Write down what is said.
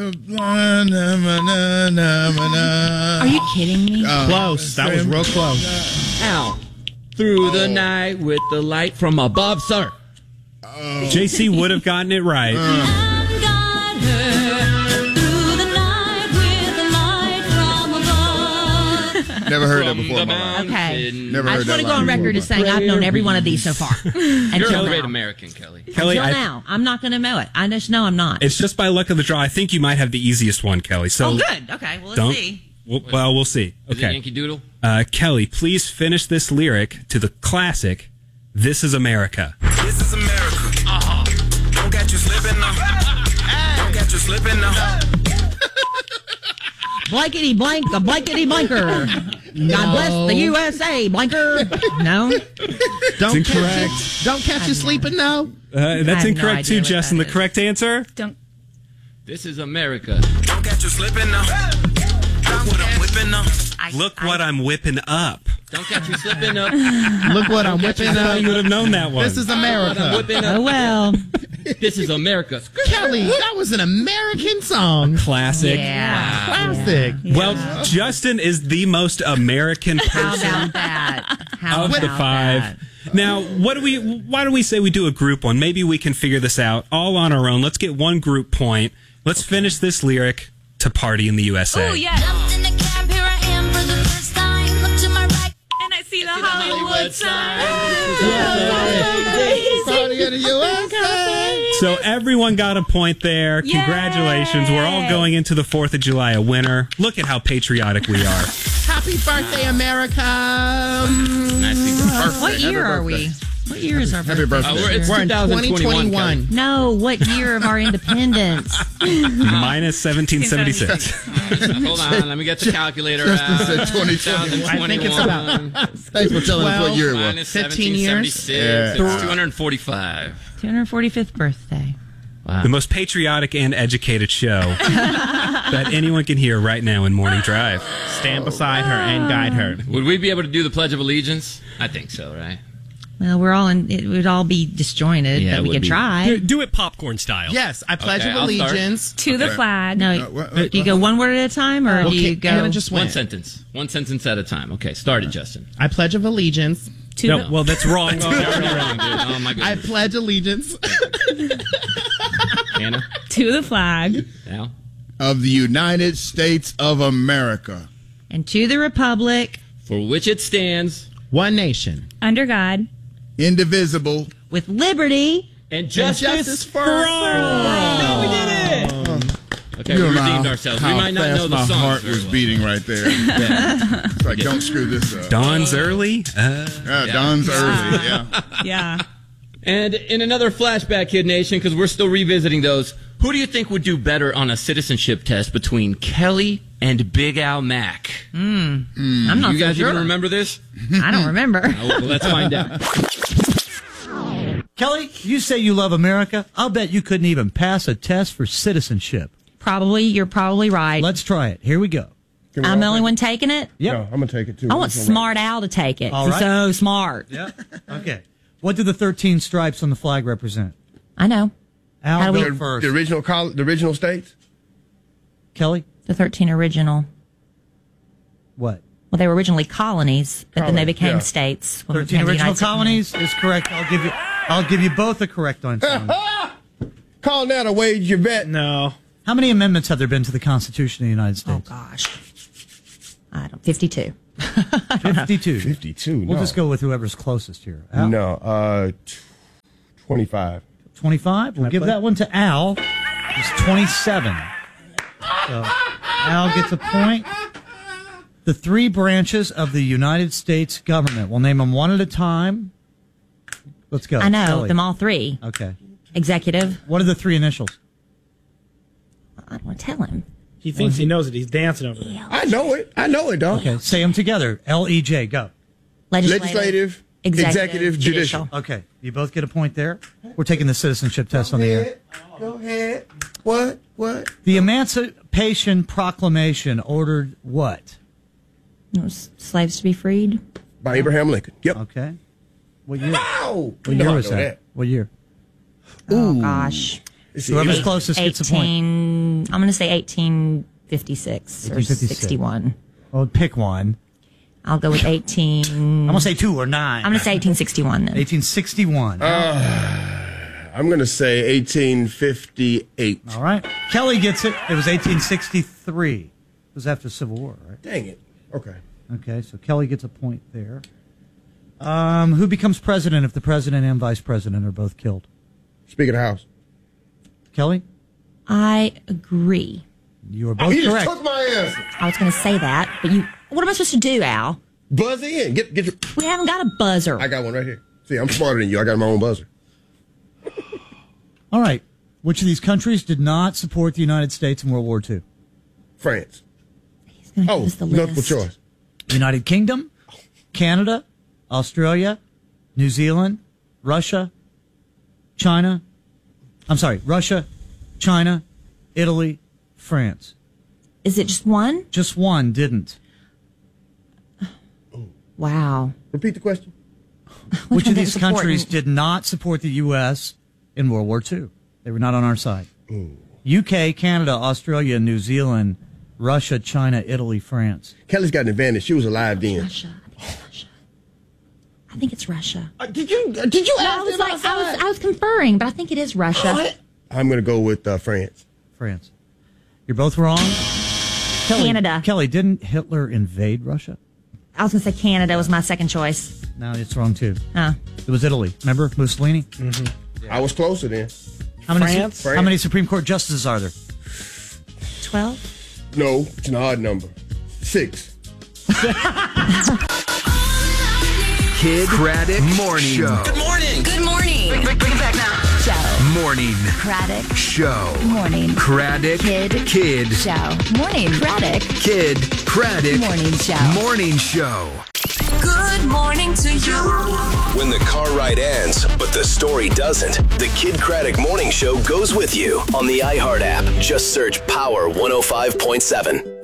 Are you kidding me? Close. That was real close. Out through the night with the light from above, sir. JC would have gotten it right. Never heard that before in my life. Okay. Never I heard just that want to go on line record before. as saying I've known every one of these so far. You're Until a great now. American, Kelly. Kelly, Until now. I'm not going to know it. I just know I'm not. it's just by luck of the draw. I think you might have the easiest one, Kelly. So Oh, good. Okay. Well, let's don't. see. Well, we'll see. Is it Okay. Yankee Doodle? Kelly, please finish this lyric to the classic "This Is America." This is America. Don't catch you slipping now. Don't catch you slipping now. Blankety blank, a blankety blanker. God bless the USA, blanker. No? Don't incorrect. Don't catch you sleeping now. That's I have no incorrect idea too, what Justin. that The is. correct answer? Don't. This is America. Don't catch you slipping now. Look what I'm whipping now. Look what I'm whipping up. Don't catch you slipping up. Look what I'm whipping I thought up. you would have known that one. This is I'm America. whipping up. Oh, well. This is America. Kelly, that was an American song. Classic. Yeah. Classic. Well, Justin is the most American How person about that? How of the about five. that? Now, why do we say we do a group one? Maybe we can figure this out all on our own. Let's get one group point. Let's finish this lyric to Party in the USA. Oh, yeah. Jumped in the cab, here I am for the first time. Look to my right. And I see the Hollywood sign. Party in the USA. So everyone got a point there. Yay! Congratulations. We're all going into the 4th of July a winner. Look at how patriotic we are. Happy birthday, America. What year are we? What year is our Happy birthday? birthday. It's We're in 2021. 2021. No, what year of our independence? Minus 1776. Hold on, let me get the calculator Justin out. said 2020. I think it's about Thanks for telling us what year it was. Minus 15 years? 1776. Yeah. It's 245. 245th birthday. The most patriotic and educated show that anyone can hear right now in Morning Drive. stand beside her and guide her. Would we be able to do the Pledge of Allegiance? I think so, right? Well, we're all in. It would all be disjointed, Yeah, but it we would could be. try. Do it popcorn style. Yes, I pledge Okay, of I'll start. allegiance. To the flag. No, do you go one word at a time, or do you go? Anna just One went. sentence. One sentence at a time. Okay, start it, Justin. I pledge of allegiance. To No, the, well, that's wrong. Oh, you're wrong, dude. Oh, my I goodness. pledge allegiance Anna? to the flag. Al? Of the United States of America. And to the republic, For which it stands. one nation. Under God. Indivisible. with liberty. And justice for all. we did it! Okay, we You know redeemed how- ourselves. How We might not fast know the my songs heart very was well. beating right there. Yeah. It's like, don't screw this up. Dawn's early. Don's early. Yeah. Yeah. And in another flashback, Kid Nation, because we're still revisiting those, who do you think would do better on a citizenship test between Kelly and Big Al Mack? I'm not You so guys sure. even remember this? I don't remember. Oh, well, let's find out. Kelly, you say you love America. I'll bet you couldn't even pass a test for citizenship. Probably, you're probably right. Let's try it. Here we go. I'm the only one taking it. Yep. No, I'm going to take it too. I want Smart Al to take it. All He's right. so smart. Yep. Okay. What do the 13 stripes on the flag represent? I know. Al, How do go we- first. The original states? Kelly, The 13 original. what? Well, they were originally colonies, but then they became yeah. states. when we 13 became the original United States. colonies is correct. I'll give you both a correct answer. Call that a wage you bet. No. How many amendments have there been to the Constitution of the United Oh, States? gosh. I don't. 52. 52. 52. We'll no. just go with whoever's closest here. Al? No, 25. 25. We'll give that one to Al. It's 27. So Al gets a point. The three branches of the United States government. We'll name them one at a time. Let's go. I know Kelly. them all three. Okay. Executive. What are the three initials? I don't want to tell him. He thinks he knows it. He's dancing over there. I know it, dog. Okay. Say them together. LEJ. Go. Legislative, executive, judicial. Okay. You both get a point there. We're taking the citizenship test on the air. Go ahead. What? The Emancipation Proclamation ordered what? It was slaves to be freed. By Abraham Lincoln. Yep. Okay. What year? Wow. What year was that? What year? Oh, gosh. Whoever's closest gets a point. I'm going to say 1856 or 61. Well, pick one. I'll go with 18. I'm going to say 2 or 9. I'm going to say 1861 then. 1861. I'm going to say 1858. All right. Kelly gets it. It was 1863. It was after the Civil War, right? Dang it. Okay. Okay, so Kelly gets a point there. Who becomes president if the president and vice president are both killed? Speaker of the House. Kelly? I agree. You are both He correct. just took my answer. I was going to say that, but what am I supposed to do, Al? Buzz in. Get your. We haven't got a buzzer. I got one right here. See, I'm smarter than you. I got my own buzzer. All right. Which of these countries did not support the United States in World War II? France. He's going to give us the list. Multiple choice. United Kingdom, Canada, Australia, New Zealand, Russia, China. I'm sorry, Russia, China, Italy, France. Is it just one? Just one didn't. Wow. Repeat the question. Which of these countries did not support the U.S. in World War II? They were not on our side. UK, Canada, Australia, New Zealand, Russia, China, Italy, France. Kelly's got an advantage. She was alive then. Russia. I think it's Russia. Did you No, ask I was conferring, but I think it is Russia. I'm going to go with France. France. You're both wrong. Canada. Kelly, didn't Hitler invade Russia? I was going to say Canada was my second choice. No, it's wrong too. Huh. It was Italy. Remember Mussolini? Mm-hmm. I was closer then. How many Supreme Court justices are there? 12? No, it's an odd number. 6. Kid Craddock Morning Show. Good morning. Good morning. Bring it back now. Show. Morning Craddock. Show. Morning. Craddock. Kid. Show. Morning. Craddock. Kid Craddock Morning Show. Morning Show. Good morning to you. When the car ride ends, but the story doesn't, the Kid Craddock Morning Show goes with you on the iHeart app. Just search Power 105.7.